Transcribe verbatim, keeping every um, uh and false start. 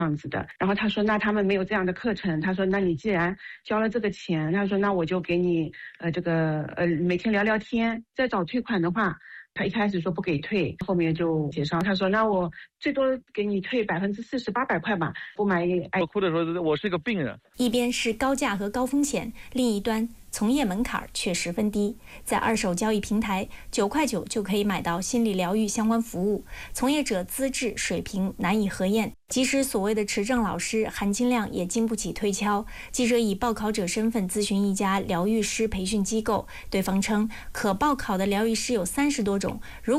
样子的。然后他说那他们没有这样的课程，他说那你既然交了这个钱，他说那我就给你呃这个呃每天聊聊天，再找退款的话。他一开始说不给退，后面就协商，他说那我最多给你退百分之四十，八百块吧，不买。 我哭的时候，我是个病人。 一边是高价和高风险，另一端从业门槛却十分低。在二手交易平台，九块九就可以买到心理疗愈相关服务，从业者资质水平难以核验。即使所谓的持证老师，含金量也经不起推敲。记者以报考者身份咨询一家疗愈师培训机构，对方称可报考的疗愈师有三十多种，如